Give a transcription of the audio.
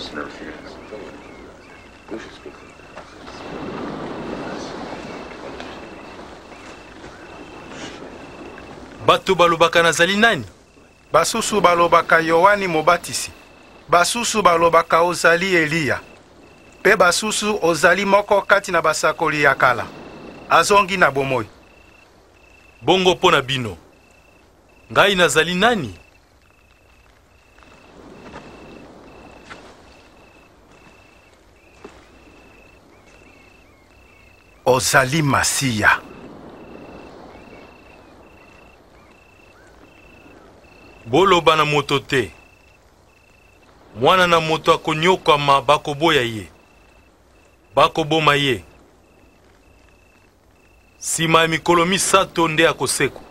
Bato balobaka nazali nani? Basusu balobaka Yohani Mobatisi. Basusu balobaka ozali Eliya. Pe basusu ozali moko kati na basakoli ya kala. Azongi na bomoi. Bongo mpo na bino. Ngai nazali nani? Ozali Masiya. Boloba na moto te. Mwana na moto akonyokama bakoboya ye. Bakoboma ye. Sima ya mikolo misato nde akosekwa.